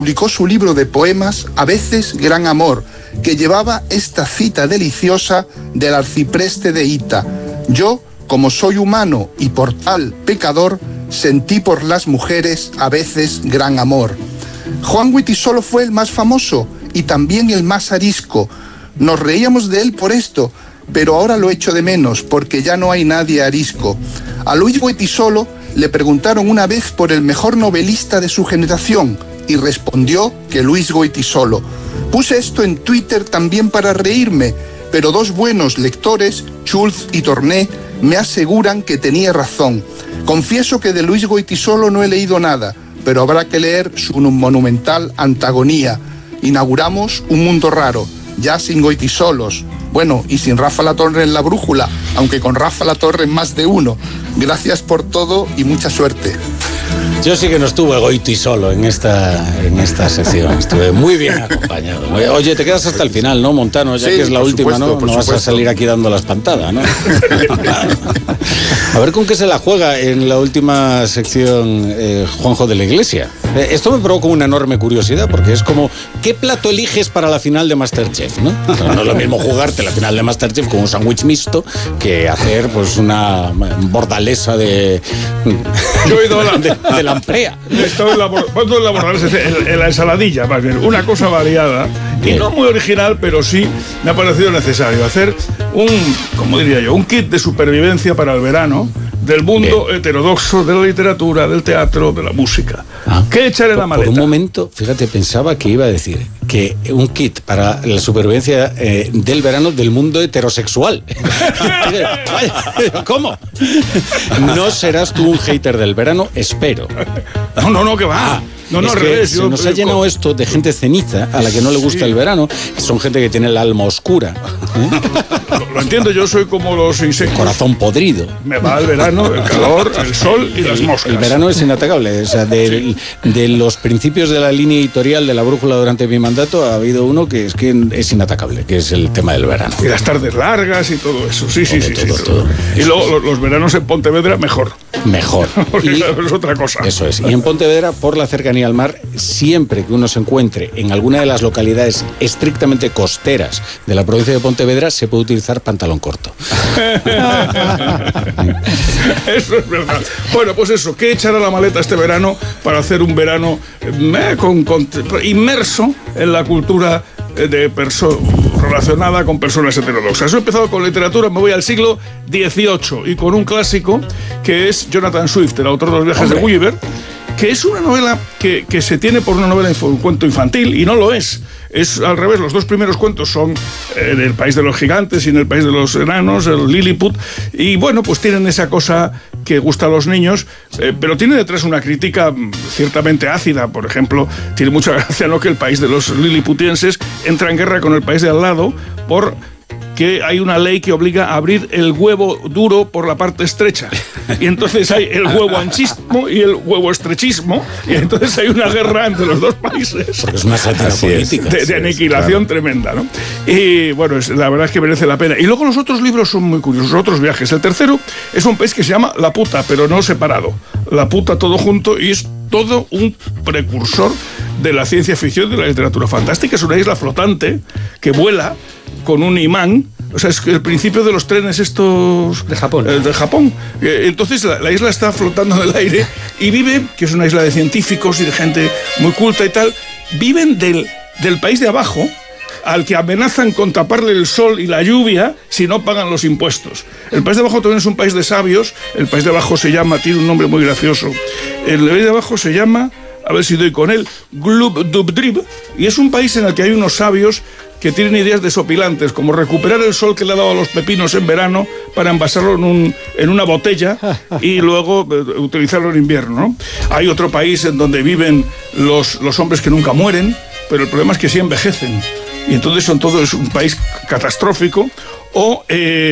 publicó su libro de poemas A veces gran amor, que llevaba esta cita deliciosa del arcipreste de Hita: yo, como soy humano y por tal pecador, sentí por las mujeres a veces gran amor. Juan Goytisolo fue el más famoso y también el más arisco. Nos reíamos de él por esto, pero ahora lo echo de menos porque ya no hay nadie arisco. A Luis Goytisolo le preguntaron una vez por el mejor novelista de su generación y respondió que Luis Goytisolo. Puse esto en Twitter también para reírme, pero dos buenos lectores, Schulz y Torné, me aseguran que tenía razón. Confieso que de Luis Goytisolo no he leído nada, pero habrá que leer su monumental Antagonía. Inauguramos un mundo raro, ya sin Goytisolos. Bueno, y sin Rafa Latorre en la brújula, aunque con Rafa Latorre más de uno. Gracias por todo y mucha suerte. Yo sí que no estuve Goytisolo en esta sección. Estuve muy bien acompañado. Oye, te quedas hasta el final, ¿no, Montano? Ya sí, que es la última, supuesto, ¿no? No vas a salir aquí dando la espantada, ¿no? A ver con qué se la juega en la última sección Juanjo de la Iglesia. Esto me provocó una enorme curiosidad, porque es como, ¿qué plato eliges para la final de MasterChef, no? No es lo mismo jugarte la final de MasterChef con un sándwich mixto que hacer pues una bordalesa de... Yo he ido a de lamprea. He estado en la bordalesa, en la ensaladilla, más bien, una cosa variada. Y no muy original, pero sí me ha parecido necesario hacer un kit de supervivencia para el verano del mundo heterodoxo de la literatura, del teatro, de la música. ¿Qué echar en la maleta? Por un momento, fíjate, pensaba que iba a decir que un kit para la supervivencia del verano del mundo heterosexual. ¿Cómo? No serás tú un hater del verano, espero. No, que va. No, al revés. Se nos ha llenado esto de gente ceniza a la que no le gusta el verano. Son gente que tiene el alma oscura. Lo entiendo, yo soy como los insectos. Corazón podrido. Me va el verano, el calor, el sol y las moscas. El verano es inatacable. O sea, de los principios de la línea editorial de la brújula durante mi mandato ha habido uno que es inatacable, que es el tema del verano. Y las tardes largas y todo eso. Sí. Todo. Y luego los veranos en Pontevedra, mejor. Porque es otra cosa. Eso es. Y en Pontevedra, por la cercanía al mar, siempre que uno se encuentre en alguna de las localidades estrictamente costeras de la provincia de Pontevedra, se puede utilizar pantalón corto. Eso es verdad. Bueno, pues eso, ¿qué echar a la maleta este verano para hacer un verano inmerso en la cultura relacionada con personas heterodoxas? He empezado con literatura, me voy al siglo XVIII y con un clásico que es Jonathan Swift, el autor de Los viajes de Gulliver, que es una novela que se tiene por una novela, un cuento infantil, y no lo es. Es al revés, los dos primeros cuentos son en el país de los gigantes y en el país de los enanos, el Lilliput, y bueno, pues tienen esa cosa que gusta a los niños, pero tiene detrás una crítica ciertamente ácida. Por ejemplo, tiene mucha gracia, ¿no?, que el país de los liliputienses entra en guerra con el país de al lado por que hay una ley que obliga a abrir el huevo duro por la parte estrecha. Y entonces hay el huevo anchismo y el huevo estrechismo, y entonces hay una guerra entre los dos países. Porque es una sátira política. De aniquilación tremenda, ¿no? Y bueno, la verdad es que merece la pena. Y luego los otros libros son muy curiosos, los otros viajes. El tercero es un país que se llama La Puta, pero no separado. La Puta todo junto, y es todo un precursor de la ciencia ficción, de la literatura fantástica. Es una isla flotante que vuela con un imán. O sea, es el principio de los trenes estos... De Japón. De Japón. Entonces la isla está flotando en el aire y vive, que es una isla de científicos y de gente muy culta y tal, viven del país de abajo, al que amenazan con taparle el sol y la lluvia si no pagan los impuestos. El país de abajo también es un país de sabios. El país de abajo tiene un nombre muy gracioso. El país de abajo se llama, a ver si doy con él, Glubdubdrib, y es un país en el que hay unos sabios que tienen ideas desopilantes, como recuperar el sol que le ha dado a los pepinos en verano para envasarlo en una botella y luego utilizarlo en invierno, ¿no? Hay otro país en donde viven los hombres que nunca mueren, pero el problema es que sí envejecen. Y entonces es un país catastrófico. O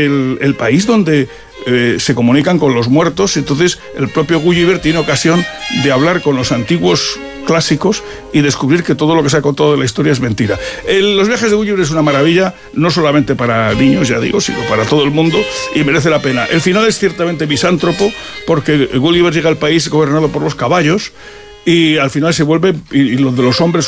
el país donde se comunican con los muertos. Entonces el propio Gulliver tiene ocasión de hablar con los antiguos clásicos y descubrir que todo lo que se ha contado de la historia es mentira. Los viajes de Gulliver es una maravilla, no solamente para niños, ya digo, sino para todo el mundo, y merece la pena. El final es ciertamente misántropo, porque Gulliver llega al país gobernado por los caballos y al final se vuelve, y los de los hombres